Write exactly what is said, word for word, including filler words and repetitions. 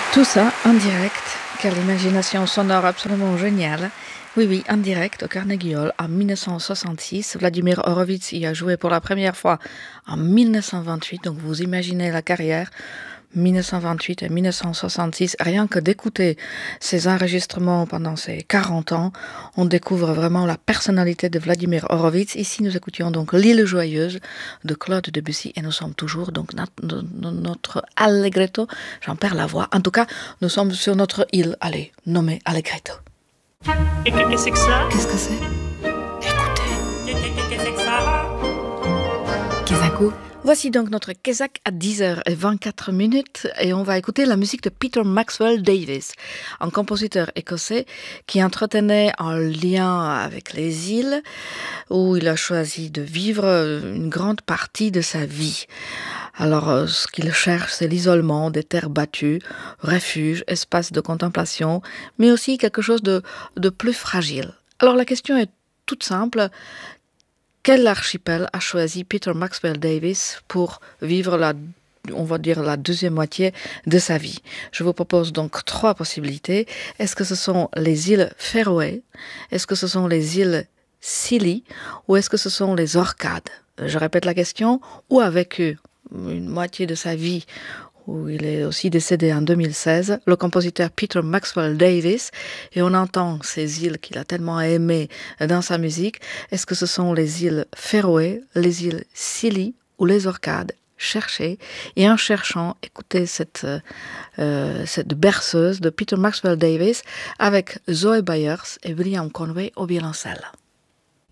Tout ça en direct, quelle imagination sonore absolument géniale. Oui, oui, en direct au Carnegie Hall en mille neuf cent soixante-six. Vladimir Horowitz y a joué pour la première fois en mille neuf cent vingt-huit, donc vous imaginez la carrière. mille neuf cent vingt-huit et mille neuf cent soixante-six, rien que d'écouter ces enregistrements pendant ces quarante ans, on découvre vraiment la personnalité de Vladimir Horowitz. Ici, nous écoutions donc L'île joyeuse de Claude Debussy et nous sommes toujours donc notre, notre Allegretto. J'en perds la voix. En tout cas, nous sommes sur notre île, allez, nommée Allegretto. Et qu'est-ce que c'est que ça? Qu'est-ce que c'est? Écoutez. Qu'est-ce que c'est que ça? Kesaku. Voici donc notre Kezak à dix heures vingt-quatre minutes et on va écouter la musique de Peter Maxwell Davies, un compositeur écossais qui entretenait un lien avec les îles où il a choisi de vivre une grande partie de sa vie. Alors, ce qu'il cherche, c'est l'isolement des terres battues, refuge, espace de contemplation, mais aussi quelque chose de, de plus fragile. Alors, la question est toute simple. Quel archipel a choisi Peter Maxwell Davies pour vivre la, on va dire, la deuxième moitié de sa vie? Je vous propose donc trois possibilités. Est-ce que ce sont les îles Féroé? Est-ce que ce sont les îles Scilly? Ou est-ce que ce sont les Orcades? Je répète la question. Où a vécu une moitié de sa vie, où il est aussi décédé en deux mille seize, le compositeur Peter Maxwell Davies, et on entend ces îles qu'il a tellement aimées dans sa musique. Est-ce que ce sont les îles Féroé, les îles Scilly ou les Orcades? Cherchez, et en cherchant, écoutez cette, euh, cette berceuse de Peter Maxwell Davies avec Zoe Byers et William Conway au violoncelle.